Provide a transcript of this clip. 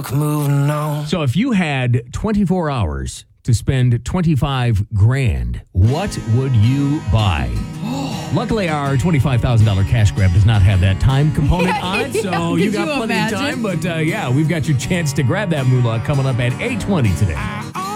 luck moving on. So if you had 24 hours to spend 25 grand, what would you buy? Luckily, our $25,000 cash grab does not have that time component on it, so you got plenty of time. But we've got your chance to grab that moolah coming up at 8:20 today.